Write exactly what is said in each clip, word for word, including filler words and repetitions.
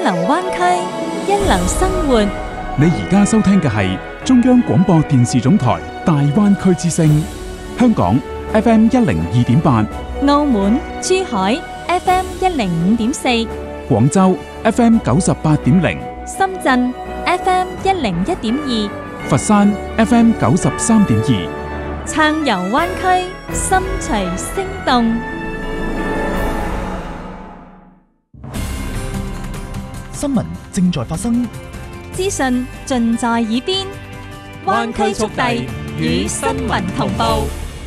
流灣區，一流生活。 你而家收聽嘅係中央廣播電視總台大灣區之聲，香港 F M 一零二點八， 澳門、珠海 F M 一零五點四， 廣州 F M 九十八點零， 深圳 F M 一零一點二， 佛山 F M 九十三點二。 暢遊灣區，心隨聲動。 新聞正在發生， 資訊盡在耳邊，灣區速遞與新聞同步。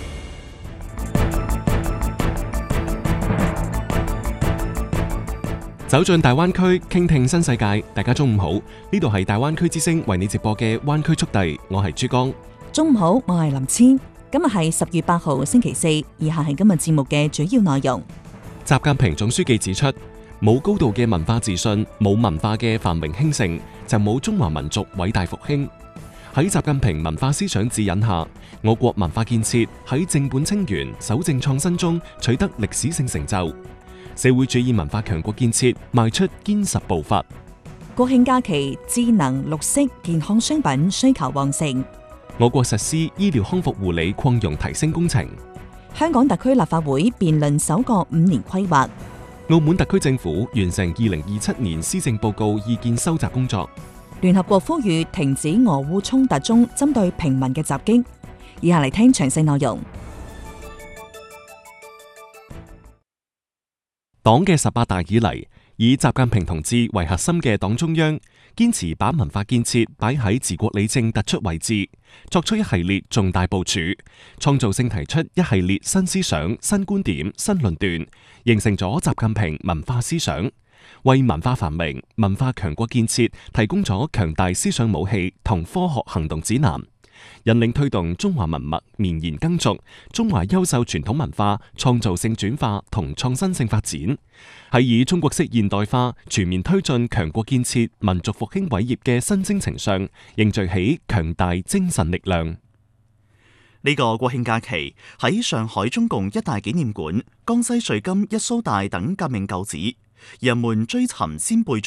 走進大灣區，傾聽新世界。大家中午好，呢度係大灣區之聲為你直播嘅灣區速遞，我係珠江。 中午好，我係林千。今日係十月八號星期四，以下係今日節目嘅主要內容。 習近平總書記指出，冇高度嘅文化自信，冇文化嘅繁榮興盛，就冇中華民族偉大復興。喺習近平文化思想指引下，我國文化建設喺正本清源、守正創新中取得歷史性成就，社會主義文化強國建設邁出堅實步伐。 國慶假期，智能、綠色、健康商品需求旺盛。 我國實施醫療康復護理擴容提升工程。 香港特區立法會辯論首個五年規劃。 澳門特區政府完成二零二七年施政報告意見收集工作。 聯合國呼籲停止俄烏衝突中針對平民嘅襲擊。以下嚟聽詳細內容。 黨嘅十八大以嚟，以習近平同志為核心嘅黨中央，堅持把文化建設擺喺治國理政突出位置，作出一系列重大部署，創造性提出一系列新思想、新觀點、新論斷，形成咗習近平文化思想，為文化繁榮、文化強國建設提供咗強大思想武器同科學行動指南，引領推動中華文物綿延耕俗，中華優秀傳統文化創造性轉化同創新性發展，喺以中國式現代化全面推進強國建設、民族復興偉業嘅新征程上，凝聚起強大精神力量。 呢個國慶假期喺上海中共一大紀念館、江西瑞金一蘇大等革命舊址，人們追尋先輩